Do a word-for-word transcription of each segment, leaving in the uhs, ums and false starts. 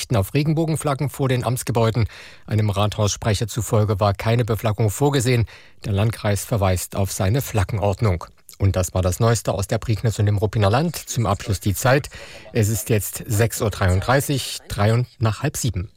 verzichten auf Regenbogenflaggen vor den Amtsgebäuden. Einem Rathaussprecher zufolge war keine Beflaggung vorgesehen. Der Landkreis verweist auf seine Flaggenordnung. Und das war das Neueste aus der Prignitz und dem Ruppiner Land. Zum Abschluss die Zeit. Es ist jetzt sechs Uhr dreiunddreißig, drei und nach halb sieben.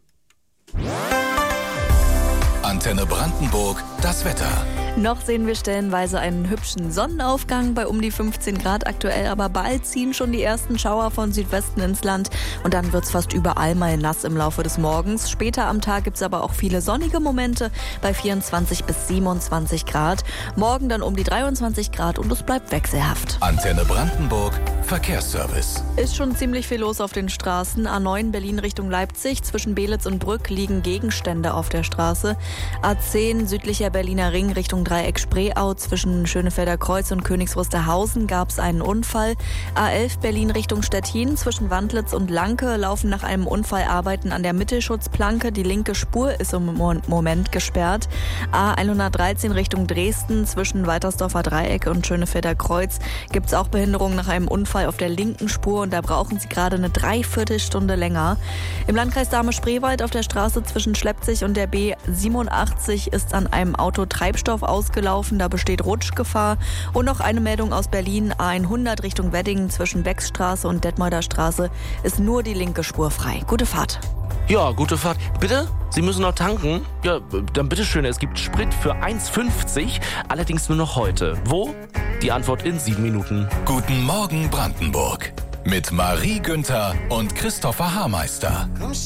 Antenne Brandenburg, das Wetter. Noch sehen wir stellenweise einen hübschen Sonnenaufgang bei um die fünfzehn Grad aktuell, aber bald ziehen schon die ersten Schauer von Südwesten ins Land und dann wird es fast überall mal nass im Laufe des Morgens. Später am Tag gibt es aber auch viele sonnige Momente bei vierundzwanzig bis siebenundzwanzig Grad. Morgen dann um die dreiundzwanzig Grad und es bleibt wechselhaft. Antenne Brandenburg, Verkehrsservice. Ist schon ziemlich viel los auf den Straßen. A neun Berlin Richtung Leipzig. Zwischen Belitz und Brück liegen Gegenstände auf der Straße. A zehn südlicher Berliner Ring Richtung Dreieck Spreeau. Zwischen Schönefelder Kreuz und Königs Wusterhausen gab es einen Unfall. A elf Berlin Richtung Stettin. Zwischen Wandlitz und Lanke laufen nach einem Unfall Arbeiten an der Mittelschutzplanke. Die linke Spur ist im Moment gesperrt. A hundertdreizehn Richtung Dresden. Zwischen Waltersdorfer Dreieck und Schönefelder Kreuz gibt es auch Behinderungen nach einem Unfall auf der linken Spur und da brauchen sie gerade eine Dreiviertelstunde länger. Im Landkreis Dahme-Spreewald auf der Straße zwischen Schleppzig und der B siebenundachtzig ist an einem Auto Treibstoff ausgelaufen, da besteht Rutschgefahr. Und noch eine Meldung aus Berlin, A hundert Richtung Weddingen zwischen Beckstraße und Detmolder Straße ist nur die linke Spur frei. Gute Fahrt. Ja, gute Fahrt. Bitte? Sie müssen noch tanken? Ja, dann bitteschön, es gibt Sprit für eins fünfzig, allerdings nur noch heute. Wo? Die Antwort in sieben Minuten. Guten Morgen Brandenburg mit Marie Günther und Christopher Haarmeister.